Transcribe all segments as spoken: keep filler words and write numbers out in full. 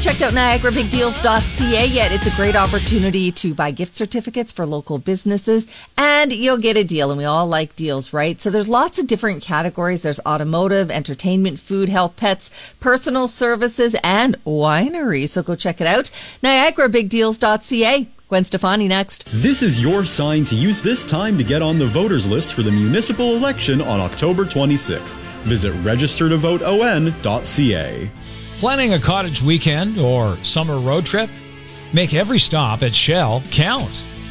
checked out Niagara Big Deals dot C A yet? It's a great opportunity to buy gift certificates for local businesses, and you'll get a deal, and we all like deals, right? So there's lots of different categories. There's automotive, entertainment, food, health, pets, personal services, and winery. So go check it out. Niagara Big Deals dot C A. Gwen Stefani next. This is your sign to use this time to get on the voters list for the municipal election on October twenty-sixth. Visit register to vote O N dot C A. Planning a cottage weekend or summer road trip? Make every stop at Shell count.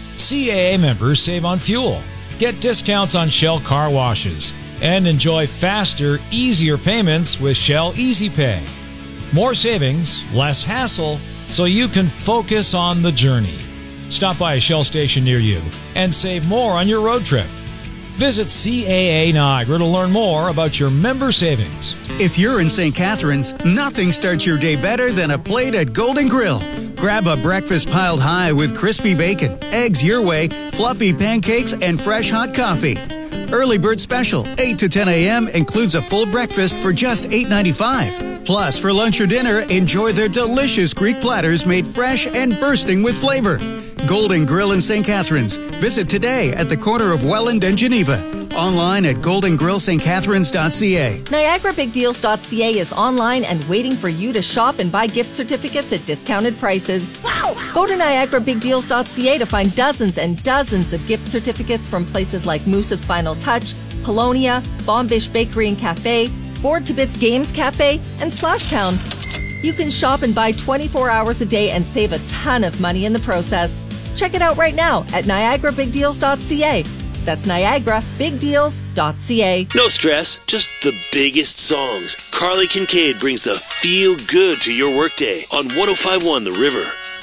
C A A members save on fuel, get discounts on Shell car washes, and enjoy faster, easier payments with Shell Easy Pay. More savings, less hassle, so you can focus on the journey. Stop by a Shell station near you and save more on your road trip. Visit C A A Niagara to learn more about your member savings. If you're in Saint Catharines, nothing starts your day better than a plate at Golden Grill. Grab a breakfast piled high with crispy bacon, eggs your way, fluffy pancakes, and fresh hot coffee. Early bird special, eight to ten a.m. includes a full breakfast for just eight ninety-five. Plus, for lunch or dinner, enjoy their delicious Greek platters made fresh and bursting with flavor. Golden Grill in Saint Catharines. Visit today at the corner of Welland and Geneva. Online at golden grill st catharines dot c a. Niagara Big Deals dot C A is online and waiting for you to shop and buy gift certificates at discounted prices. Wow! Go to Niagara Big Deals dot C A to find dozens and dozens of gift certificates from places like Moose's Final Touch, Polonia, Bombish Bakery and Cafe, Board to Bits Games Cafe, and Splashtown. You can shop and buy twenty-four hours a day and save a ton of money in the process. Check it out right now at Niagara Big Deals dot C A. That's Niagara Big Deals dot C A. No stress, just the biggest songs. Carly Kincaid brings the feel good to your workday on one oh five point one The River.